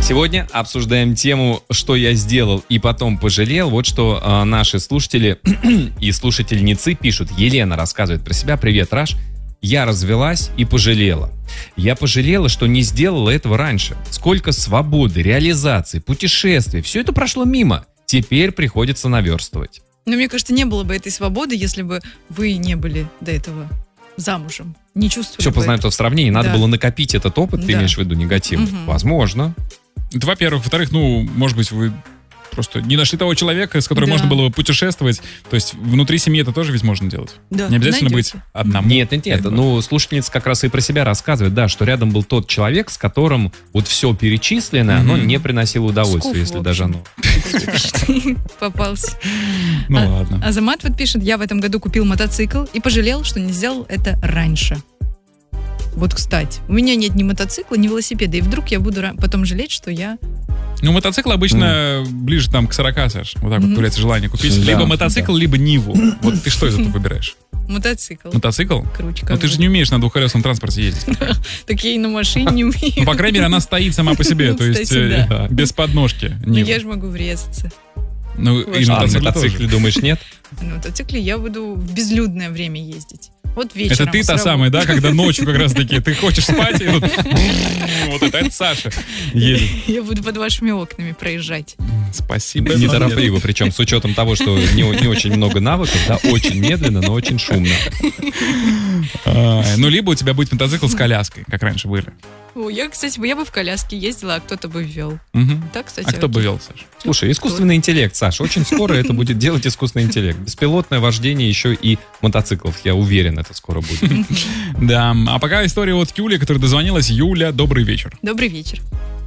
Сегодня обсуждаем тему, что я сделал и потом пожалел. Вот что наши слушатели и слушательницы пишут. Елена рассказывает про себя. Привет, Раш. Я развелась и пожалела. Я пожалела, что не сделала этого раньше. Сколько свободы, реализации, путешествий. Все это прошло мимо. Теперь приходится наверстывать. Но мне кажется, не было бы этой свободы, если бы вы не были до этого замужем. Не чувствовали. Все познают в сравнении. Надо было накопить этот опыт, ты имеешь в виду негативный. Возможно. Это, во-первых. Во-вторых, может быть, вы просто не нашли того человека, с которым можно было бы путешествовать. То есть внутри семьи это тоже ведь можно делать. Да, не обязательно быть одному. Нет. Слушательница как раз и про себя рассказывает, да, что рядом был тот человек, с которым вот все перечисленное, оно не приносило удовольствия, если даже оно... Попался. Ну ладно. Азамат вот пишет: я в этом году купил мотоцикл и пожалел, что не сделал это раньше. Вот, кстати, у меня нет ни мотоцикла, ни велосипеда, и вдруг я буду потом жалеть, что я... Мотоцикл обычно ближе там к 40, Саш. Вот так вот появляется желание купить. Либо мотоцикл, либо Ниву. Вот ты что из этого выбираешь? Мотоцикл. Мотоцикл? Круче. Но ты же не умеешь на двухколесном транспорте ездить. Так я и на машине не умею. Ну, по крайней мере, она стоит сама по себе, то есть без подножки. Ну, я же могу врезаться. Ну, и на мотоцикле, думаешь, нет? На мотоцикле я буду в безлюдное время ездить. Вот вечером. Это ты та самая, да, когда ночью как раз таки ты хочешь спать, и вот это Саша едет. Я буду под вашими окнами проезжать. Спасибо. Неторопливо, причем с учетом того, что не очень много навыков, да, очень медленно, но очень шумно. Ну, либо у тебя будет мотоцикл с коляской, как раньше были. Кстати, я бы в коляске ездила, а кто-то бы вел. Так, кстати. А кто бы вел, Саша? Слушай, искусственный интеллект, Саша, очень скоро это будет делать искусственный интеллект. Беспилотное вождение еще и мотоциклов, я уверен, это скоро будет. Да, а пока история от Юли, которая дозвонилась. Юля, добрый вечер. Добрый вечер.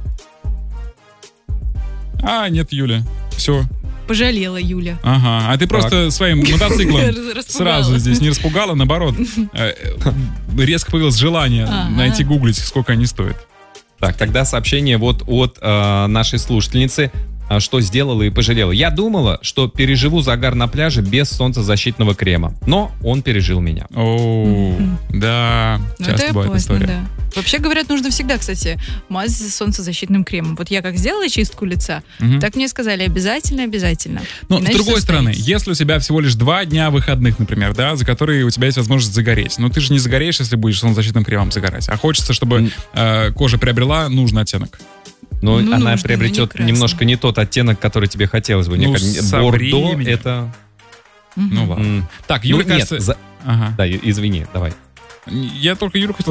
Нет, Юля, все. Пожалела Юля. Ага, а ты просто своим мотоциклом сразу здесь не распугала, наоборот. Резко появилось желание найти, гуглить, сколько они стоят. Так, тогда сообщение вот от нашей слушательницы, что сделала и пожалела. Я думала, что переживу загар на пляже без солнцезащитного крема, но он пережил меня. Да, часто бывает история. Да. Вообще, говорят, нужно всегда, кстати, мазать солнцезащитным кремом. Вот я как сделала чистку лица, так мне сказали, обязательно. Но с другой стороны, если у тебя всего лишь 2 дня выходных, например, да, за которые у тебя есть возможность загореть, но ты же не загореешь, если будешь солнцезащитным кремом загорать, а хочется, чтобы кожа приобрела нужный оттенок. Но она приобретет немножко не тот оттенок, который тебе хотелось бы. Бордо это... Ну ладно. Так, Юля, кажется... Да, извини, давай. Я только Юлю хотел